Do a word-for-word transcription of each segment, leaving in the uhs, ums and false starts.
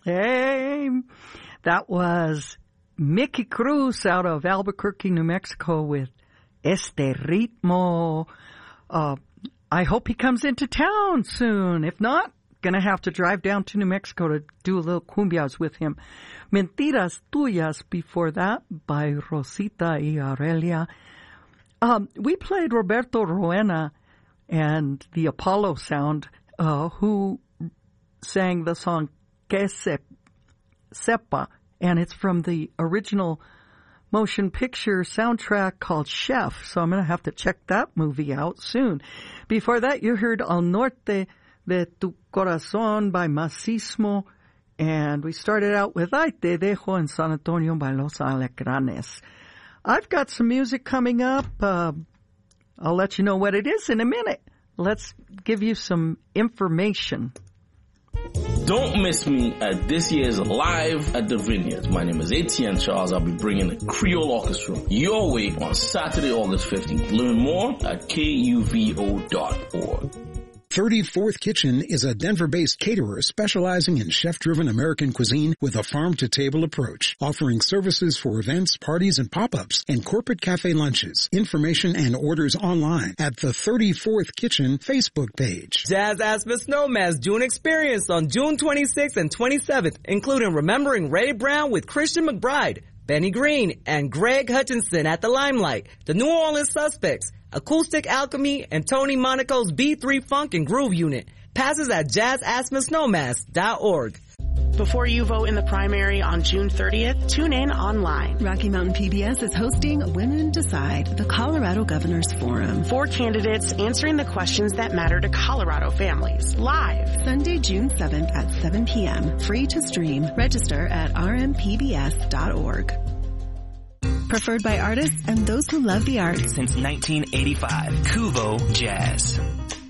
Hey, that was Mickey Cruz out of Albuquerque, New Mexico with Este Ritmo. Uh, I hope he comes into town soon. If not, gonna have to drive down to New Mexico to do a little cumbias with him. Mentiras Tuyas before that by Rosita y Aurelia. Um, we played Roberto Roena and the Apollo Sound, uh, who sang the song Que se Sepa, and it's from the original motion picture soundtrack called Chef, so I'm going to have to check that movie out soon. Before that, you heard Al Norte de Tu Corazón by Macismo, and we started out with Ay Te Dejo en San Antonio by Los Alacranes. I've got some music coming up. Uh, I'll let you know what it is in a minute. Let's give you some information. Don't miss me at this year's Live at the Vineyard. My name is Etienne Charles. I'll be bringing the Creole Orchestra your way on Saturday, August fifteenth. Learn more at K U V O dot org. thirty-fourth Kitchen is a Denver-based caterer specializing in chef-driven American cuisine with a farm-to-table approach, offering services for events, parties, and pop-ups, and corporate cafe lunches. Information and orders online at the thirty-fourth Kitchen Facebook page. Jazz Aspen Snowmass June Experience on June twenty-sixth and twenty-seventh, including Remembering Ray Brown with Christian McBride, Benny Green, and Greg Hutchinson at the Limelight, the New Orleans Suspects, Acoustic Alchemy, and Tony Monaco's B three Funk and Groove Unit. Passes at jazz aspen snowmass dot org. Before you vote in the primary on June thirtieth, tune in online. Rocky Mountain P B S is hosting Women Decide, the Colorado Governors Forum. Four candidates answering the questions that matter to Colorado families. Live. Sunday, June seventh at seven p.m. Free to stream. Register at r m p b s dot org. Preferred by artists and those who love the arts. Since nineteen eighty-five, Cuvo Jazz.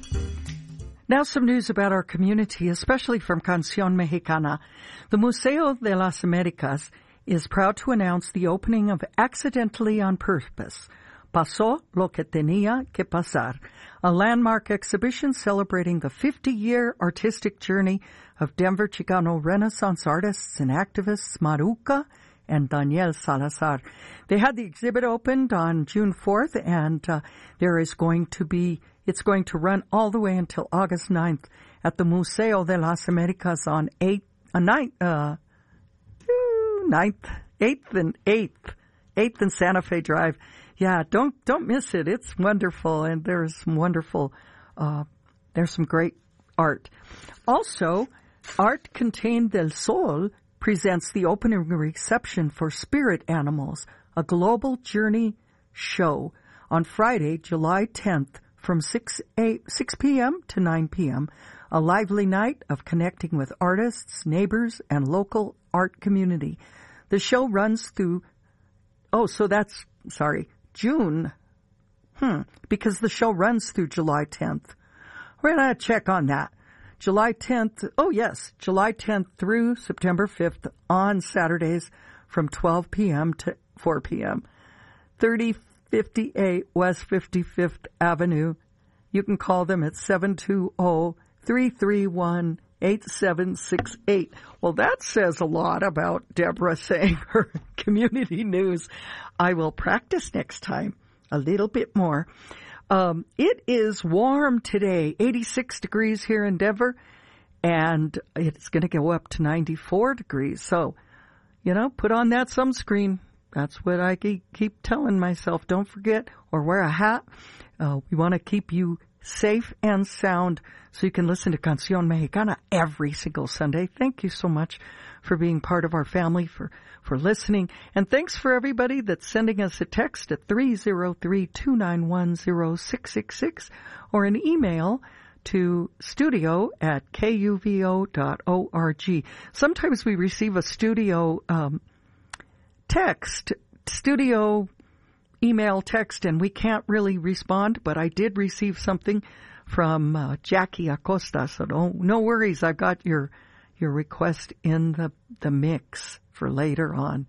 Now some news about our community, especially from Canción Mexicana. The Museo de las Américas is proud to announce the opening of Accidentally on Purpose, Pasó lo que tenía que pasar, a landmark exhibition celebrating the fifty-year artistic journey of Denver Chicano Renaissance artists and activists Maruca and Daniel Salazar. They had the exhibit opened on June fourth, and uh, there is going to be, it's going to run all the way until August ninth at the Museo de las Américas on eighth, uh, ninth, uh, ninth, eighth and eighth, eighth and Santa Fe Drive. Yeah, don't, don't miss it. It's wonderful, and there's some wonderful, uh, there's some great art. Also, Art Contained del Sol presents the opening reception for Spirit Animals, a global journey show on Friday, July tenth from six p.m. to nine p.m., a lively night of connecting with artists, neighbors, and local art community. The show runs through, oh, so that's, sorry, June, hmm, because the show runs through July tenth. We're going to check on that. July tenth, oh yes, July tenth through September fifth on Saturdays from twelve p.m. to four p.m. thirty fifty-eight West fifty-fifth Avenue. You can call them at seven two zero, three three one, eight seven six eight. Well, that says a lot about Deborah saying her community news. I will practice next time a little bit more. Um, it is warm today, eighty-six degrees here in Denver, and it's going to go up to ninety-four degrees. So, you know, put on that sunscreen. That's what I keep telling myself. Don't forget, or wear a hat. Uh, we want to keep you safe and sound so you can listen to Canción Mexicana every single Sunday. Thank you so much for being part of our family, for, for listening. And thanks for everybody that's sending us a text at three zero three, two nine one, zero six six six or an email to studio at K U V O dot org. Sometimes we receive a studio um, text, studio email text, and we can't really respond, but I did receive something from uh, Jackie Acosta, so no, no worries. I've got your your request in the, the mix for later on.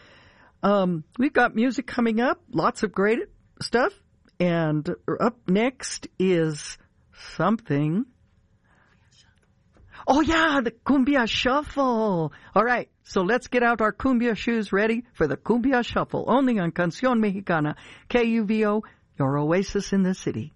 Um, we've got music coming up, lots of great stuff, and up next is something. Oh, yeah, the Cumbia Shuffle. All right, so let's get out our Cumbia shoes ready for the Cumbia Shuffle, only on Canción Mexicana, K U V O, your oasis in the city.